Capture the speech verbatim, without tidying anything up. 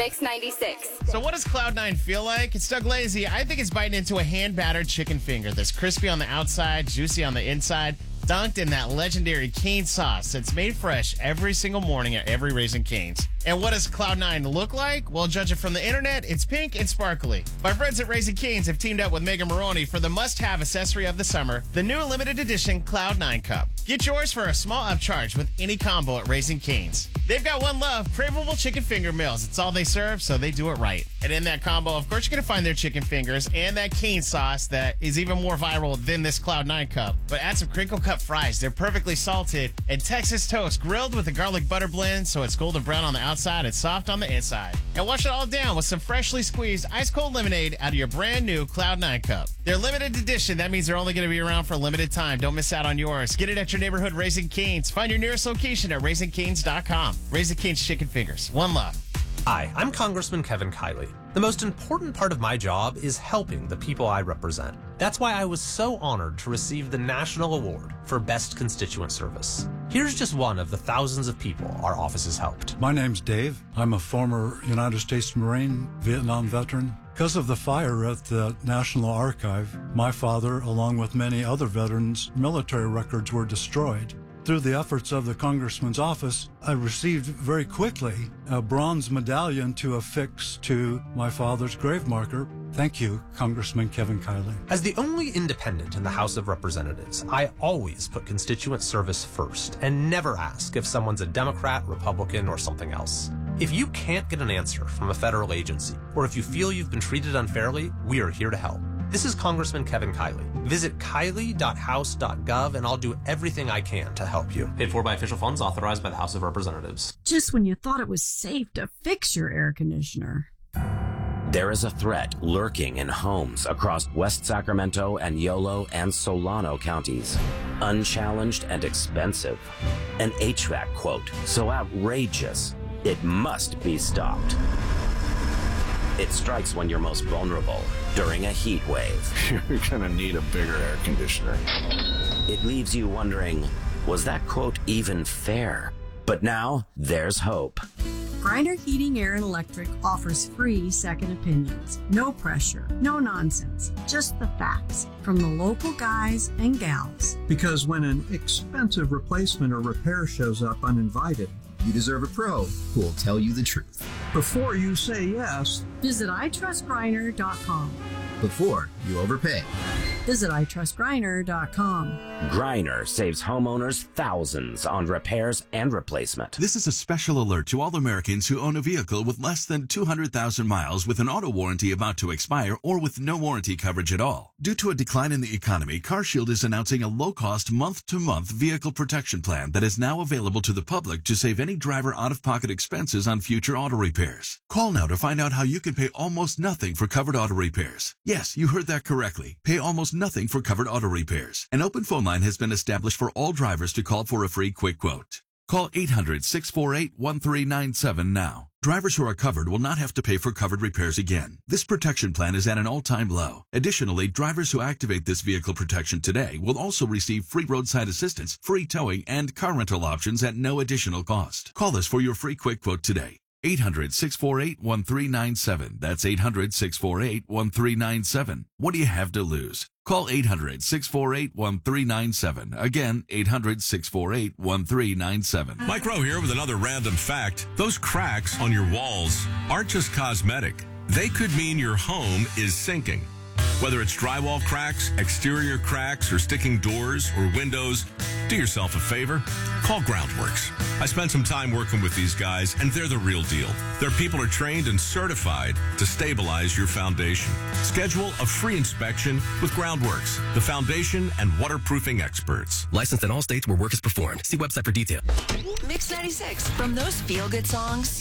Mix ninety-six. So what does Cloud nine feel like? It's Doug Lazy. I think it's biting into a hand-battered chicken finger that's crispy on the outside, juicy on the inside, dunked in that legendary Cane's sauce that's made fresh every single morning at every Raising Cane's. And what does Cloud nine look like? Well, judging from the internet, it's pink and sparkly. My friends at Raising Cane's have teamed up with Megan Maroney for the must-have accessory of the summer, the new limited edition Cloud nine Cup. Get yours for a small upcharge with any combo at Raising Cane's. They've got one love, craveable chicken finger meals. It's all they serve, so they do it right. And in that combo, of course, you're going to find their chicken fingers and that Cane's sauce that is even more viral than this Cloud nine Cup. But add some crinkle cut fries. They're perfectly salted, and Texas toast grilled with a garlic butter blend so it's golden brown on the outside and soft on the inside. And wash it all down with some freshly squeezed ice cold lemonade out of your brand new Cloud nine Cup. They're limited edition. That means they're only going to be around for a limited time. Don't miss out on yours. Get it at your neighborhood Raising Cane's. Find your nearest location at raising canes dot com. Raising Cane's chicken fingers. One love. Hi, I'm Congressman Kevin Kiley. The most important part of my job is helping the people I represent. That's why I was so honored to receive the National Award for Best Constituent Service. Here's just one of the thousands of people our office has helped. My name's Dave. I'm a former United States Marine, Vietnam veteran. Because of the fire at the National Archive, my father, along with many other veterans, military records were destroyed. Through the efforts of the Congressman's office, I received very quickly a bronze medallion to affix to my father's grave marker. Thank you, Congressman Kevin Kiley. As the only independent in the House of Representatives, I always put constituent service first and never ask if someone's a Democrat, Republican, or something else. If you can't get an answer from a federal agency, or if you feel you've been treated unfairly, we are here to help. This is Congressman Kevin Kiley. Visit kiley dot house dot gov and I'll do everything I can to help you. Paid for by official funds authorized by the House of Representatives. Just when you thought it was safe to fix your air conditioner. There is a threat lurking in homes across West Sacramento and Yolo and Solano counties. Unchallenged and expensive. An H V A C quote so outrageous, it must be stopped. It strikes when you're most vulnerable, during a heat wave. You're gonna need a bigger air conditioner. It leaves you wondering, was that quote even fair? But now, there's hope. Grindr Heating, Air, and Electric offers free second opinions. No pressure, no nonsense, just the facts from the local guys and gals. Because when an expensive replacement or repair shows up uninvited, you deserve a pro who will tell you the truth. Before you say yes, visit i trust griner dot com. Before you overpay, visit i trust griner dot com. Griner saves homeowners thousands on repairs and replacement. This is a special alert to all Americans who own a vehicle with less than two hundred thousand miles with an auto warranty about to expire or with no warranty coverage at all. Due to a decline in the economy, CarShield is announcing a low-cost month-to-month vehicle protection plan that is now available to the public to save any driver out-of-pocket expenses on future auto repairs. Call now to find out how you can pay almost nothing for covered auto repairs. Yes, you heard that correctly. Pay almost nothing for covered auto repairs. An open phone line has been established for all drivers to call for a free quick quote. Call eight hundred, six four eight, one three nine seven now. Drivers who are covered will not have to pay for covered repairs again. This protection plan is at an all-time low. Additionally, drivers who activate this vehicle protection today will also receive free roadside assistance, free towing, and car rental options at no additional cost. Call us for your free quick quote today. eight hundred, six four eight, one three nine seven. That's eight hundred, six four eight, one three nine seven. What do you have to lose? Call eight hundred, six four eight, one three nine seven. Again, eight hundred, six four eight, one three nine seven. Mike Rowe here with another random fact. Those cracks on your walls aren't just cosmetic. They could mean your home is sinking. Whether it's drywall cracks, exterior cracks, or sticking doors or windows, do yourself a favor. Call Groundworks. I spent some time working with these guys, and they're the real deal. Their people are trained and certified to stabilize your foundation. Schedule a free inspection with Groundworks, the foundation and waterproofing experts. Licensed in all states where work is performed. See website for details. Mix ninety-six. From those feel-good songs